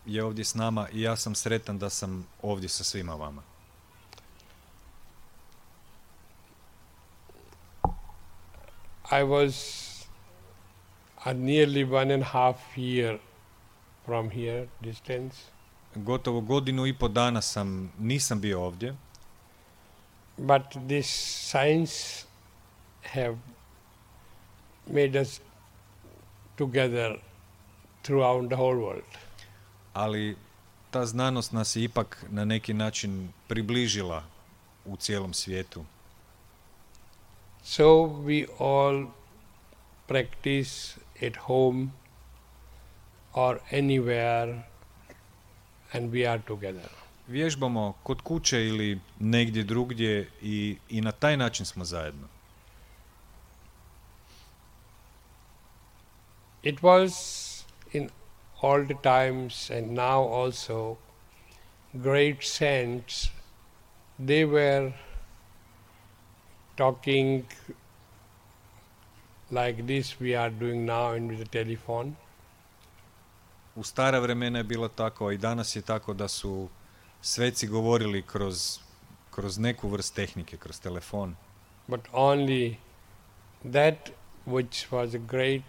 je ovdje s nama i ja sam sretan da sam ovdje sa svima vama. I was nearly 1.5 year from here distance. Gotovo 1.5 dana nisam bio ovdje. But this science have made us together throughout the whole world. Ali ta znanost nas je ipak na neki način približila u cijelom svijetu. So we all practice at home or anywhere and we are together. Vježbamo kod kuće ili negdje drugdje i na taj način smo zajedno. It was in all the times and now also great saints, they were talking like this we are doing now in with the telephone. U stara vremena je bilo tako, a i danas je tako da su sveci govorili kroz neku vrst tehnike, kroz telefon. But only that which was a great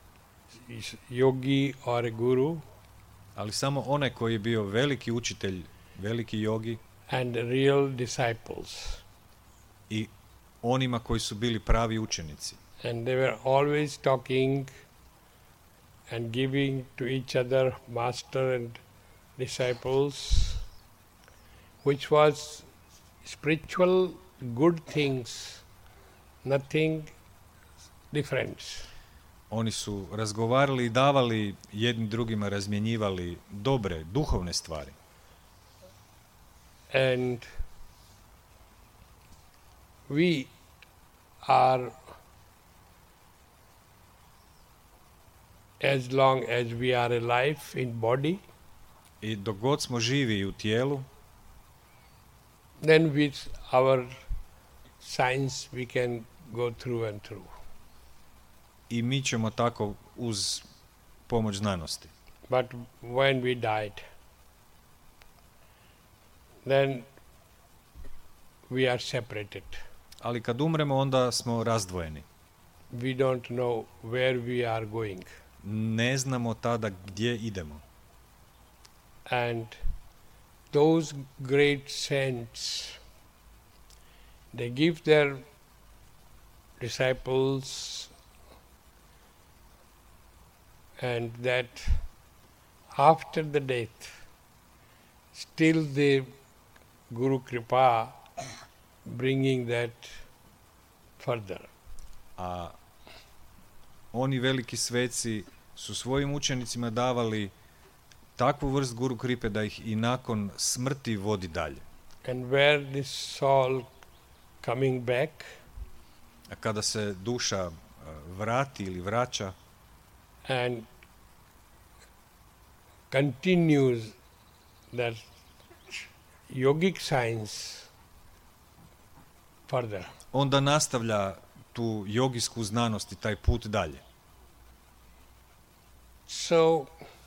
yogi or a guru, Ali samo onaj koji je bio veliki učitelj, veliki jogi and real disciples. i onima koji su bili pravi učenici. And they were always talking and giving to each other, master and disciples, which was spiritual good things, nothing different. Oni su razgovarali i davali jedni drugima, razmjenjivali dobre, duhovne stvari. And we are, as long as we are alive in body, I dok god smo živi u tijelu, then with our science we can go through and through. i mi ćemo tako uz pomoć znanosti. But when we died, then we are separated. Ali kad umremo, onda smo razdvojeni. We don't know where we are going. Ne znamo tada gdje idemo. And those great saints, they give their disciples, and that after the death, still the Guru Kripa bringing that further. A oni veliki sveci su svojim učenicima davali takvu vrst guru kripe da ih i nakon smrti vodi dalje. And where this soul coming back, A kada se duša vrati ili vraća and continues that yogic science further. onda nastavlja tu jogijsku znanost i taj put dalje. So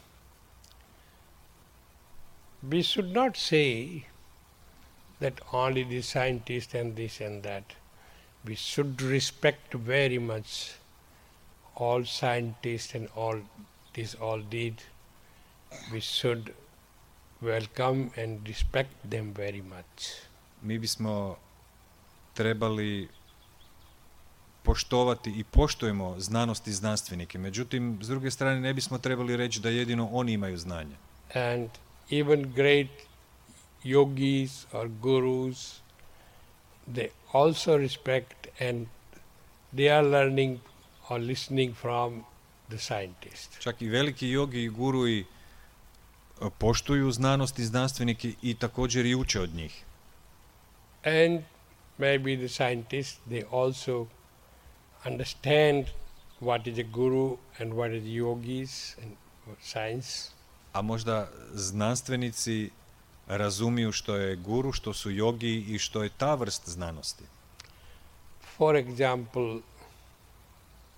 we should not say that only the scientist and this and that. We should respect very much all scientists and all this all did. We should welcome and respect them very much. Mi bismo trebali poštovati i poštujemo znanost i znanstvenike. Međutim, s druge strane, ne bismo trebali reći da jedino oni imaju znanje. And even great yogis or gurus, they also respect and they are learning or listening from the scientist. Čak i veliki jogi i gurui poštuju znanost i znanstvenike i također i uče od njih. And maybe the scientists, they also understand what is a guru and what is yogis and science. A možda znanstvenici razumiju što je guru, što su jogi i što je ta vrst znanosti. For example,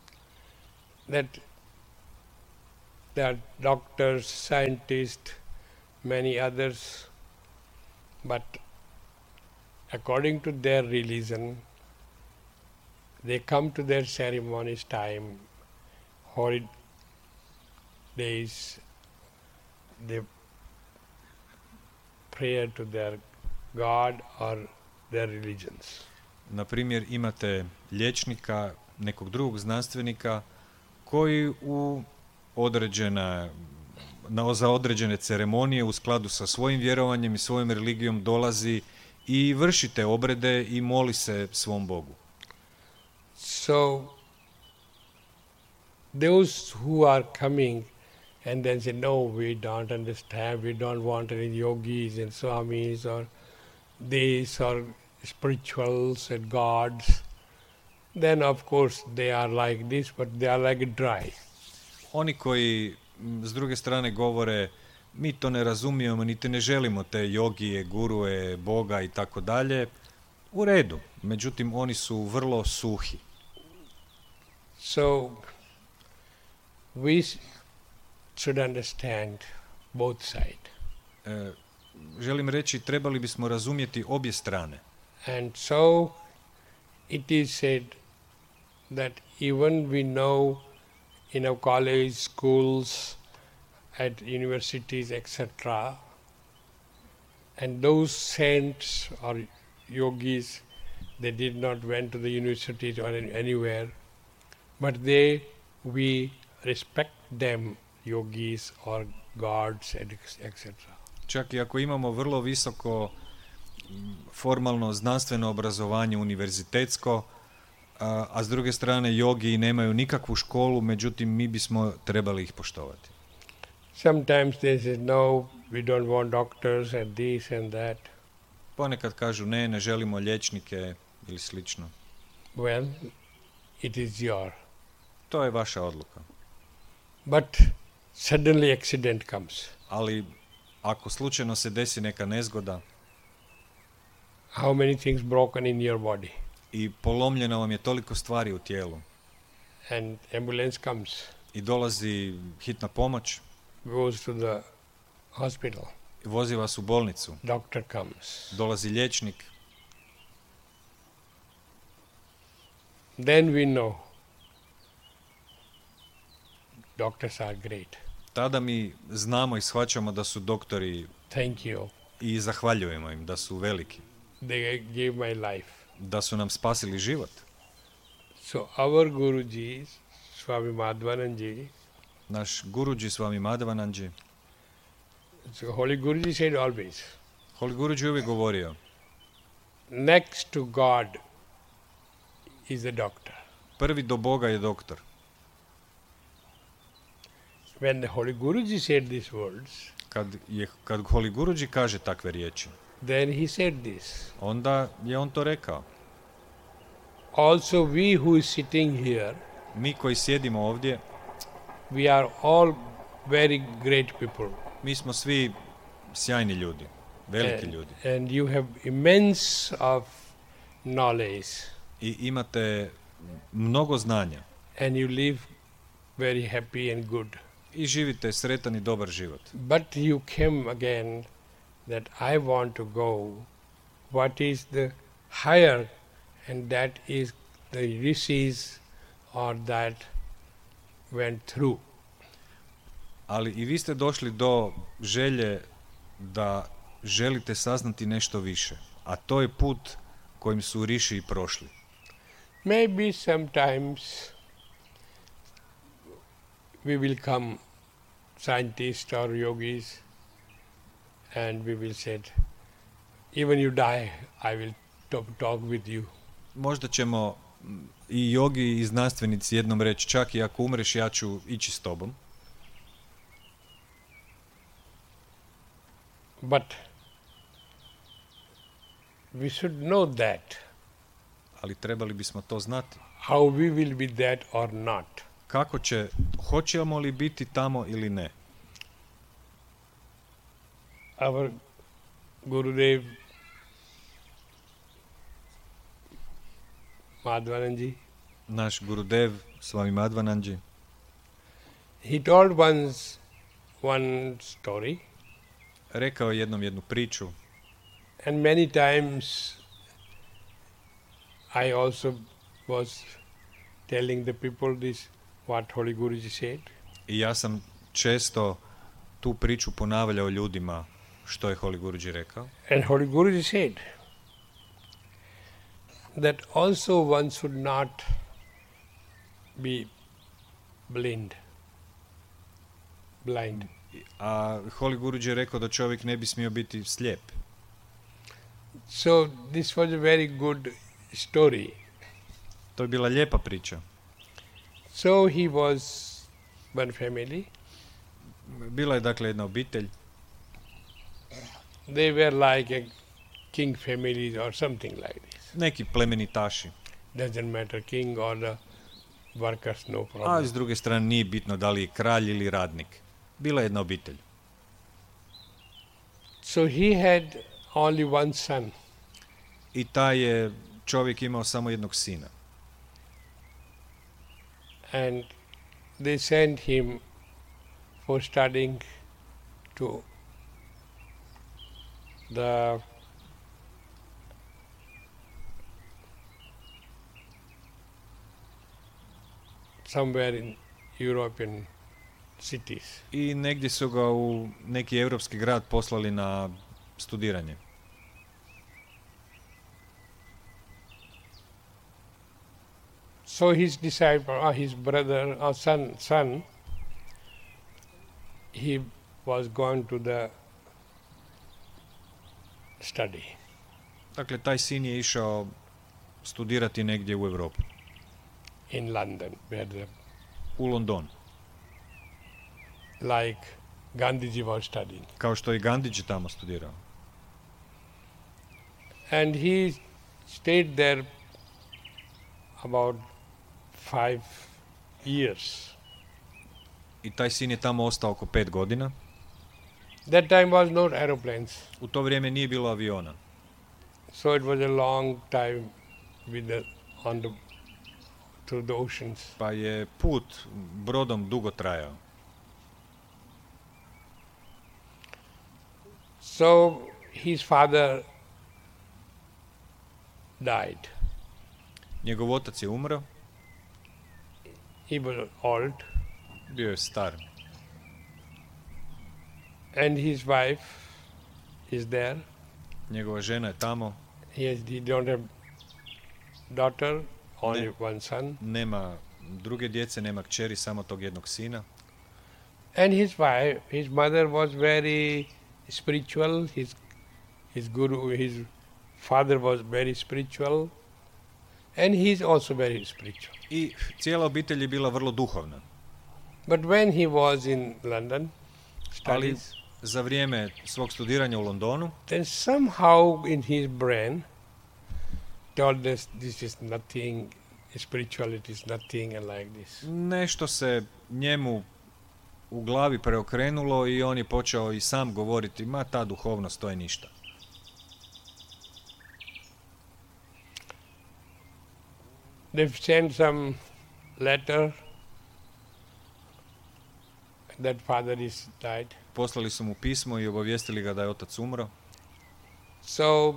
that there are doctors, scientists many others, but according to their religion, they come to their ceremonies time, holy days, they pray to their God or their religions. Na primjer, imate liječnika, nekog drugog znanstvenika koji za određene ceremonije u skladu sa svojim vjerovanjem i svojom religijom dolazi i vrši te obrede i moli se svom Bogu. So those who are coming and then say, no, we don't understand, we don't want any yogis and swamis or these or spirituals and gods, then of course they are like this, but they are like dry. Oni koji s druge strane govore mi to ne razumijemo, niti ne želimo te jogije, gurue, Boga i tako dalje, u redu. Međutim, oni su vrlo suhi. So we should understand both sides. Želim reći, trebali bismo razumjeti obje strane. And so it is said that even we know in our college, schools, at universities, etc., and those saints or yogis, they did not went to the universities or anywhere, but we respect them, yogis or gods, etc. Čak i ako imamo vrlo visoko formalno znanstveno obrazovanje univerzitetsko, a s druge strane jogi nemaju nikakvu školu, međutim mi bismo trebali ih poštovati. Sometimes they say, no, we don't want doctors and this and that. Ponekad kažu ne želimo liječnike ili slično. Well, it is your. To je vaša odluka. But suddenly accident comes. Ali ako slučajno se desi neka nezgoda, how many things broken in your body? I polomljeno vam je toliko stvari u tijelu. And ambulance comes. I dolazi hitna pomoć. Goes to the hospital. Vozi vas u bolnicu. Doctor comes. Dolazi liječnik. Then we know doctors are great. Tada mi znamo i shvaćamo da su doktori. Thank you. I zahvaljujemo im da su veliki. They gave my life. Da su nam spasili život. So our Guruji, Swami Madhvananji, naš Guruji Swami Madhvananji, so Holy Guruji said always, Holy Guruji uvijek govorio, next to God is a doctor. Prvi do Boga je doktor. When the Holy Guruji said these words, kad Holy Guruji kaže takve riječi, then he said this. Onda je on to rekao. Also we who is sitting here, mi koji sjedimo ovdje, we are all very great people. Mi smo svi sjajni ljudi, veliki ljudi. And you have immense of knowledge. I imate mnogo znanja. And you live very happy and good. I živite sretan i dobar život. But you came again that I want to go. What is the higher, and that is the rishis or that went through. Ali i vi ste došli do želje da želite saznati nešto više, a to je put kojim su riši prošli. Maybe sometimes we will come scientists or yogis and we will say, even you die, I will talk with you. Možda ćemo i jogi i znanstvenici jednom reći, čak i ako umreš ja ću ići s tobom. But we should know that. Ali trebali bismo to znati. How we will be that or not. Hoćemo li biti tamo ili ne? Our Gurudev Madhvananji, naš Gurudev Swami Madhvananji, he told one story. rekao je jednom jednu priču And many times I also was telling the people this, what Holy Guruji said. i ja sam često tu priču ponavljao ljudima što je Holy Guruji rekao. And Holy Guruji said that also one should not be blind. A Holy Guruji je rekao da čovjek ne bi smio biti slijep. So this was a very good story. To je bila lijepa priča. So he was one family. Bila je dakle jedna obitelj. They were like a king family or something like this. Neki plemenitaši. Doesn't matter, king or the workers, no A problem. s druge strane nije bitno da li je kralj ili radnik. Bila je jedna obitelj. So he had only one son. I taj je čovjek imao samo jednog sina. And they sent him for studying to the somewhere in European cities. I negdje su ga u neki europski grad poslali na studiranje. So his disciple, his brother, son, he was gone to the study. Dakle, taj sin je išao studirati negdje u Europu. In London, where U London. like Gandhiji was studying. Kao što i Gandhiji tamo studirao. And he stayed there about 5 years. I taj sin je tamo ostao oko 5 godina. That time was no aeroplanes. U to vrijeme nije bilo aviona. So it was a long time through the oceans. Pa je put brodom dugo trajao. So his father died. Njegov otac je umro. He was old. Bio je star. And his wife is there. Njegova žena je tamo. He don't have daughter, only one son. Nema druge djece, nema kćeri, samo tog jednog sina. And his mother was very spiritual. His guru, his father was very spiritual. And he's also very spiritual. I cijela obitelj je bila vrlo duhovna. But when he was in London Ali studies, za vrijeme svog studiranja u Londonu, then somehow in his brain told us this is nothing, spirituality is nothing, and like this. nešto se njemu u glavi preokrenulo i on je počeo i sam govoriti, ma ta duhovnost to je ništa. They've sent some letter that father is died. Poslali su mu pismo i obavijestili ga da je otac umro. So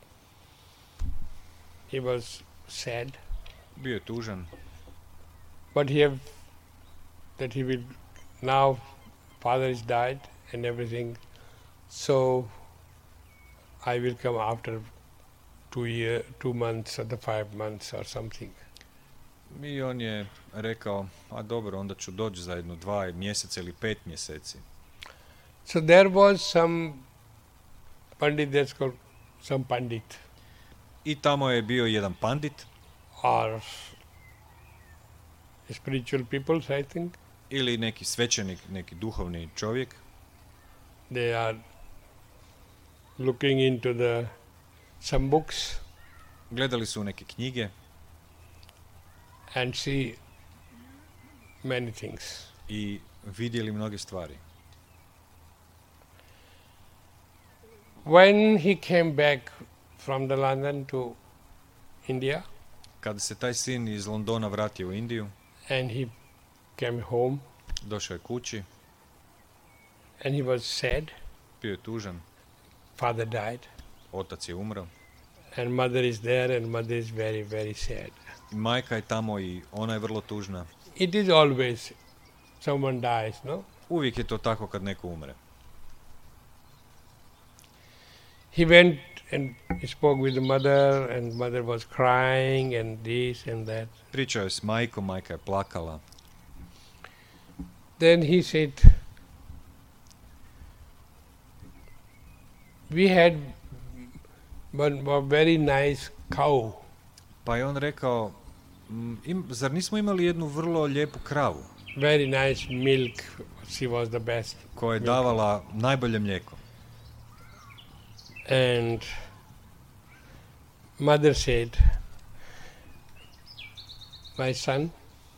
he was sad, Bio je tužan, but that he will now father is died and everything. So I will come after 2 months or the 5 months or something. i on je rekao, a dobro, onda ću doći za 2 mjeseca ili 5 mjeseci. So there was some pandit, that's called some pandit, I tamo je bio jedan pandit or spiritual people, I think. ili neki svećenik, neki duhovni čovjek. They are looking into some books Gledali su neke knjige and see many things. i vidjeli mnoge stvari. When he came back from the London to India Kada se taj sin iz Londona vratio u Indiju, and he came home došao je kući and he was sad, Bio je tužan, Father died, otac je umro, and mother is there, and mother is very, very sad. i majka je tamo i ona je vrlo tužna. It is always someone dies, no? Uvijek je to tako kad neko umre. He went and spoke with the mother, and mother was crying, and this and that. Pričao je s majkom, majka je plakala. Then he said, we had a very nice cow. Pa je on rekao, zar nismo imali jednu vrlo lijepu kravu Very nice milk. She was the best. koja je davala najbolje mlijeko? And mother said, my son,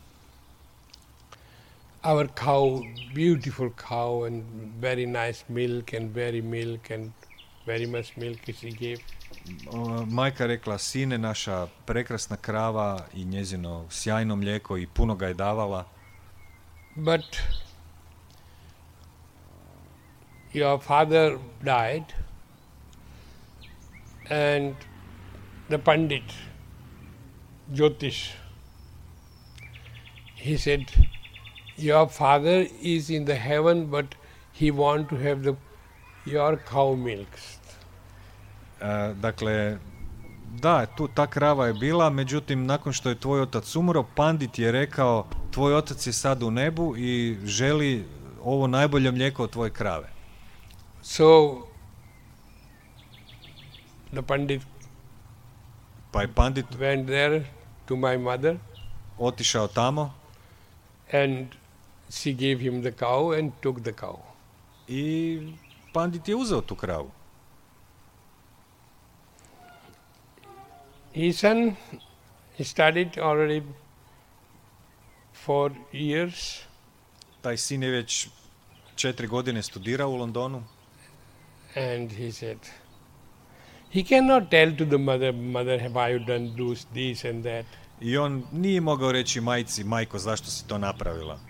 our cow, beautiful cow, and very nice milk, and very much milk she gave. Majka rekla, sine, naša prekrasna krava i njezino sjajno mlijeko i puno ga je davala. But your father died, and the Pandit, Jyotish, he said, your father is in the heaven, but he want to have your cow milks. Dakle, da, ta krava je bila, međutim, nakon što je tvoj otac umro, Pandit je rekao, tvoj otac je sad u nebu i želi ovo najbolje mlijeko od tvoje krave. So, the Pandit Pa je Pandit went there to my mother, otišao tamo and she gave him the cow and took the cow. i Pandit je uzeo tu kravu. His son studied already 4 years, Taj sin je već 4 godine studirao u Londonu and he said, he cannot tell to the mother, have I done this and that. i on nije mogao reći majci, majko, zašto si to napravila.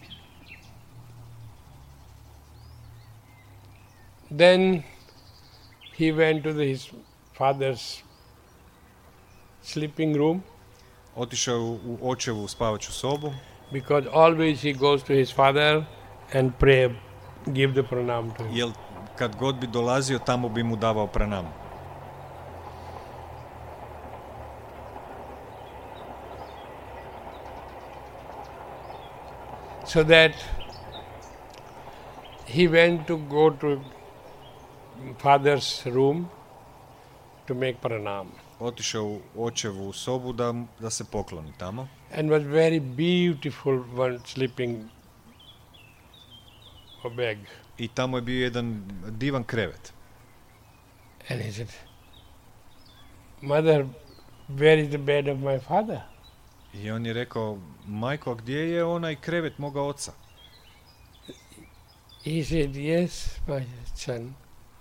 Then he went to his father's sleeping room, Otišao je u očevu spavaću sobu, because always he goes to his father and pray, give the pranam to him. jer kad god bi dolazio, tamo bi mu davao pranam. So that he went to go to father's room to make pranam, Otišao u očevu sobu da se pokloni tamo. and was very beautiful one sleeping bag. I tamo je bio jedan divan krevet. And he said, mother, where is the bed of my father? I on je rekao, majko, a gdje je onaj krevet moga oca? He said, yes, my son.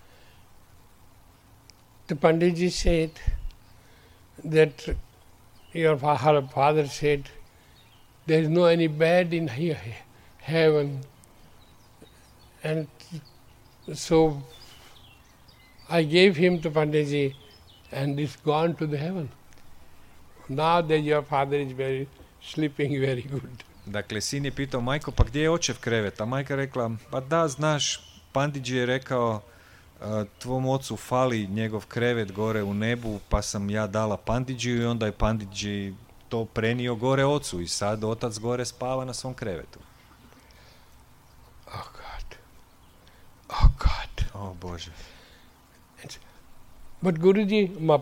The Panditji said that your father said there is no any bed in heaven, and so I gave him to Panditji, and it's gone to the heaven. Now that your father is sleeping very good. Dakle, sin je pitao, majko, pa gdje je očev krevet? A majka rekla, pa da, znaš, Panditji je rekao, tvom ocu fali njegov krevet gore u nebu, pa sam ja dala Panditjiju i onda je Panditji to prenio gore ocu i sad otac gore spava na svom krevetu. Oh God. Oh God. O Bože. But Guruji, my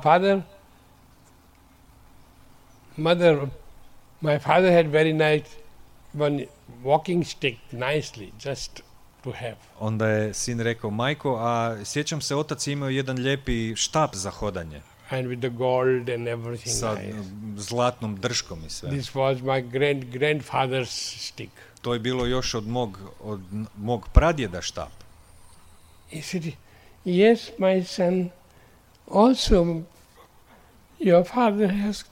my father had very nice one walking stick, nicely, just to have. Onda je sin rekao, majko, a sjećam se, otac je imao jedan lijepi štap za hodanje. And with the gold and everything. Sa nice. zlatnom drškom i sve. This was my grandfather's stick. To je bilo još od mog pradjeda štap. He said, yes, my son, also your father has,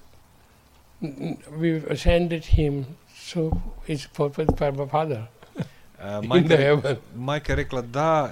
we ascended him, so it's for my father. In the heaven. Majka je rekla, da,